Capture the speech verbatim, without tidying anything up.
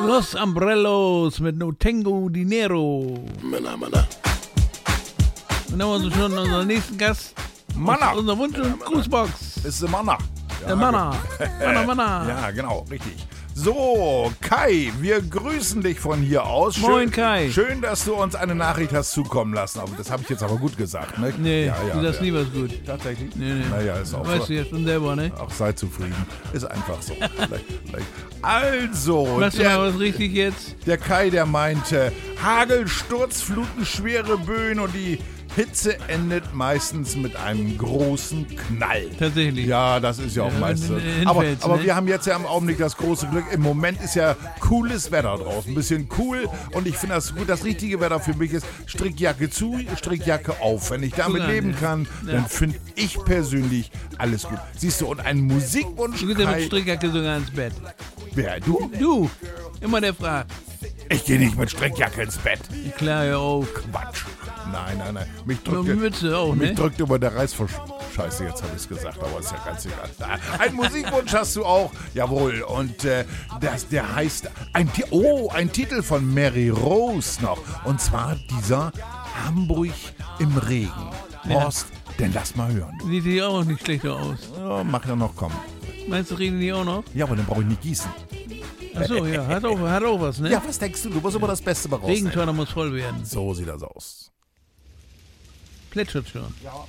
Los Umbrellos mit No Tengo Dinero. Männer, Männer. Und dann haben wir schon unseren nächsten Gast. Manna. Unser Wunsch- und Grußbox. Ist der Manna. Der Manna. Manna, Manna. Ja, genau, richtig. So, Kai, wir grüßen dich von hier aus. Schön, Moin, Kai. Schön, dass du uns eine Nachricht hast zukommen lassen. Aber das habe ich jetzt aber gut gesagt, ne? Nee, ja, ja, du sagst ja. nie was gut. Tatsächlich? Nee, nee. Naja, ist auch Weißt so. du ja schon selber, ne? Ach, sei zufrieden. Ist einfach so. Vielleicht, vielleicht. Also, Machst du mal der, was richtig jetzt? der Kai, der meinte, Hagel, Sturzfluten, schwere Böen und die Hitze endet meistens mit einem großen Knall. Tatsächlich. Ja, das ist ja auch Ja, meistens. wenn du Aber, hinfällst, aber ne? wir haben jetzt ja im Augenblick das große Glück. Im Moment ist ja cooles Wetter draußen. Ein bisschen cool. Und ich finde das gut. Das richtige Wetter für mich ist Strickjacke zu, Strickjacke auf. Wenn ich damit Guck an, leben ja. kann, Ja. dann finde ich persönlich alles gut. Siehst du, und ein Musikwunsch. Du gehst ja mit Kai, Strickjacke sogar ins Bett. wer, du? Du, immer der fragt. Ich gehe nicht mit Strickjacke ins Bett. Klar, ja auch. Quatsch. Nein, nein, nein. Mich Und drückt, Mütze auch, mich ne? drückt immer der Reißversch... Scheiße, jetzt habe ich es gesagt, aber ist ja ganz egal. Ein Musikwunsch hast du auch. Jawohl. Und äh, das, der heißt... Ein, Ti- oh, ein Titel von Mary Rose noch. Und zwar dieser Hamburg im Regen. Ja. Horst, denn lass mal hören. Sieht die auch nicht schlechter aus. Ja, mach ja noch kommen. Meinst du, reden die auch noch? Ja, aber dann brauche ich nicht gießen. Achso, ja, hat auch, hat auch was, ne? Ja, was denkst du? Du musst immer das Beste rausnehmen. Regentonne muss voll werden. So sieht das aus. Plätschert schon. Ja.